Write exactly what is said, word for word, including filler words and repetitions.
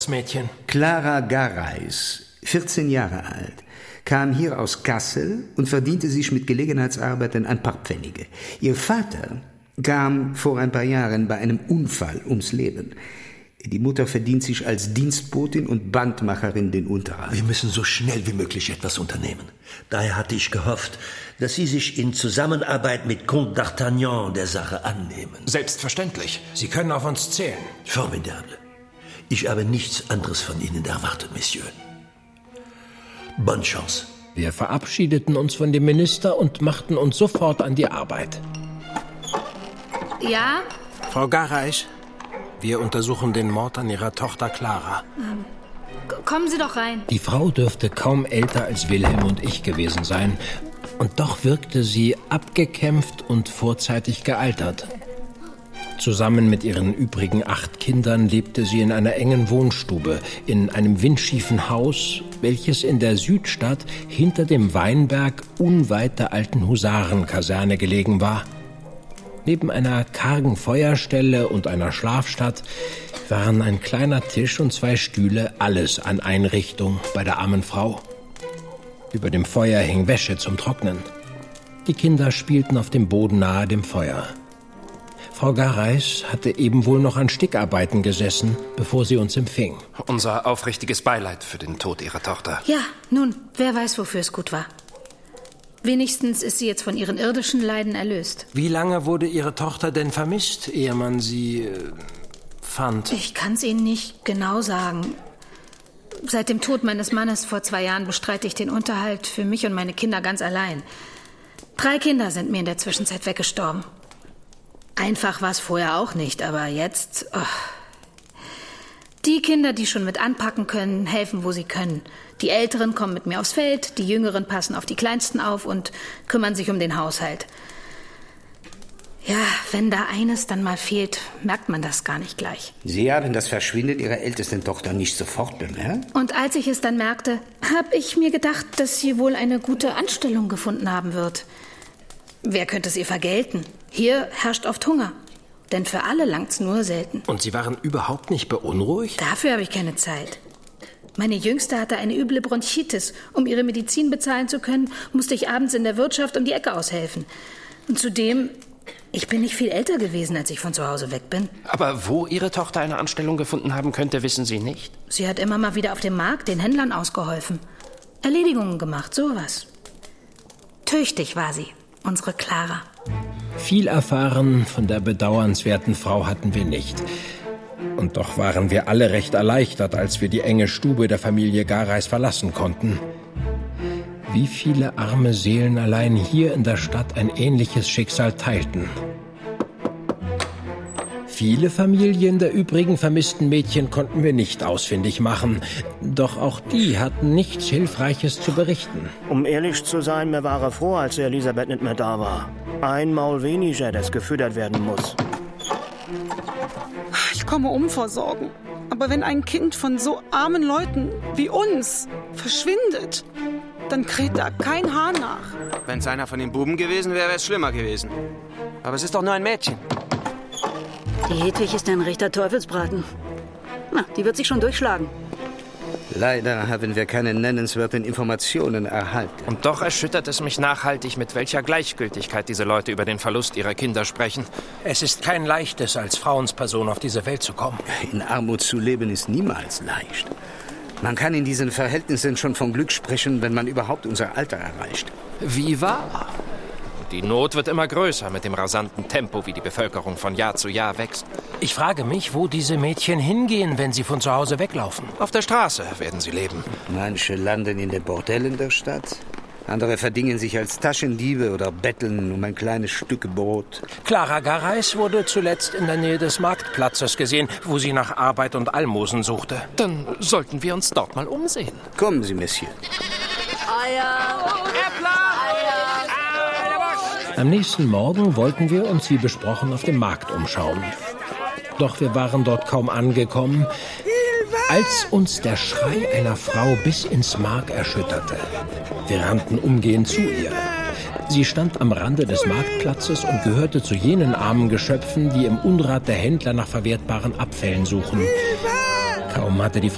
Das Mädchen? Clara Gareis, vierzehn Jahre alt, kam hier aus Kassel und verdiente sich mit Gelegenheitsarbeiten ein paar Pfennige. Ihr Vater kam vor ein paar Jahren bei einem Unfall ums Leben. Die Mutter verdient sich als Dienstbotin und Bandmacherin den Unterhalt. Wir müssen so schnell wie möglich etwas unternehmen. Daher hatte ich gehofft, dass Sie sich in Zusammenarbeit mit Comte d'Artagnan der Sache annehmen. Selbstverständlich. Sie können auf uns zählen. Formidable. Ich habe nichts anderes von Ihnen erwartet, Monsieur. Bonne Chance. Wir verabschiedeten uns von dem Minister und machten uns sofort an die Arbeit. Ja? Frau Gareis, wir untersuchen den Mord an Ihrer Tochter Clara. Ähm, kommen Sie doch rein. Die Frau dürfte kaum älter als Wilhelm und ich gewesen sein. Und doch wirkte sie abgekämpft und vorzeitig gealtert. Zusammen mit ihren übrigen acht Kindern lebte sie in einer engen Wohnstube, in einem windschiefen Haus, welches in der Südstadt hinter dem Weinberg unweit der alten Husarenkaserne gelegen war. Neben einer kargen Feuerstelle und einer Schlafstatt waren ein kleiner Tisch und zwei Stühle alles an Einrichtung bei der armen Frau. Über dem Feuer hing Wäsche zum Trocknen. Die Kinder spielten auf dem Boden nahe dem Feuer. Frau Gareis hatte eben wohl noch an Stickarbeiten gesessen, bevor sie uns empfing. Unser aufrichtiges Beileid für den Tod Ihrer Tochter. Ja, nun, wer weiß, wofür es gut war. Wenigstens ist sie jetzt von ihren irdischen Leiden erlöst. Wie lange wurde Ihre Tochter denn vermisst, ehe man sie äh, fand? Ich kann es Ihnen nicht genau sagen. Seit dem Tod meines Mannes vor zwei Jahren bestreite ich den Unterhalt für mich und meine Kinder ganz allein. Drei Kinder sind mir in der Zwischenzeit weggestorben. Einfach war es vorher auch nicht, aber jetzt... Oh. Die Kinder, die schon mit anpacken können, helfen, wo sie können. Die Älteren kommen mit mir aufs Feld, die Jüngeren passen auf die Kleinsten auf und kümmern sich um den Haushalt. Ja, wenn da eines dann mal fehlt, merkt man das gar nicht gleich. Sie haben das Verschwinden Ihrer ältesten Tochter nicht sofort bemerkt? Und als ich es dann merkte, habe ich mir gedacht, dass sie wohl eine gute Anstellung gefunden haben wird. Wer könnte es ihr vergelten? Hier herrscht oft Hunger. Denn für alle langt's nur selten. Und Sie waren überhaupt nicht beunruhigt? Dafür habe ich keine Zeit. Meine Jüngste hatte eine üble Bronchitis. Um ihre Medizin bezahlen zu können, musste ich abends in der Wirtschaft um die Ecke aushelfen. Und zudem, ich bin nicht viel älter gewesen, als ich von zu Hause weg bin. Aber wo Ihre Tochter eine Anstellung gefunden haben könnte, wissen Sie nicht? Sie hat immer mal wieder auf dem Markt den Händlern ausgeholfen. Erledigungen gemacht, sowas. Tüchtig war sie, unsere Clara. Viel erfahren von der bedauernswerten Frau hatten wir nicht. Und doch waren wir alle recht erleichtert, als wir die enge Stube der Familie Gareis verlassen konnten. Wie viele arme Seelen allein hier in der Stadt ein ähnliches Schicksal teilten. Viele Familien der übrigen vermissten Mädchen konnten wir nicht ausfindig machen. Doch auch die hatten nichts Hilfreiches zu berichten. Um ehrlich zu sein, mir war er froh, als Elisabeth nicht mehr da war. Ein Maul weniger, das gefüttert werden muss. Ich komme um vor Sorgen. Aber wenn ein Kind von so armen Leuten wie uns verschwindet, dann kräht da kein Hahn nach. Wenn es einer von den Buben gewesen wäre, wäre es schlimmer gewesen. Aber es ist doch nur ein Mädchen. Die Hedwig ist ein rechter Teufelsbraten. Na, die wird sich schon durchschlagen. Leider haben wir keine nennenswerten Informationen erhalten. Und doch erschüttert es mich nachhaltig, mit welcher Gleichgültigkeit diese Leute über den Verlust ihrer Kinder sprechen. Es ist kein leichtes, als Frauensperson auf diese Welt zu kommen. In Armut zu leben ist niemals leicht. Man kann in diesen Verhältnissen schon von Glück sprechen, wenn man überhaupt unser Alter erreicht. Wie wahr? Die Not wird immer größer mit dem rasanten Tempo, wie die Bevölkerung von Jahr zu Jahr wächst. Ich frage mich, wo diese Mädchen hingehen, wenn sie von zu Hause weglaufen. Auf der Straße werden sie leben. Manche landen in den Bordellen der Stadt. Andere verdingen sich als Taschendiebe oder betteln um ein kleines Stück Brot. Clara Gareis wurde zuletzt in der Nähe des Marktplatzes gesehen, wo sie nach Arbeit und Almosen suchte. Dann sollten wir uns dort mal umsehen. Kommen Sie, Monsieur. Eier! Äppler! Am nächsten Morgen wollten wir uns wie besprochen auf dem Markt umschauen. Doch wir waren dort kaum angekommen, als uns der Schrei einer Frau bis ins Mark erschütterte. Wir rannten umgehend zu ihr. Sie stand am Rande des Marktplatzes und gehörte zu jenen armen Geschöpfen, die im Unrat der Händler nach verwertbaren Abfällen suchen. Kaum hatte die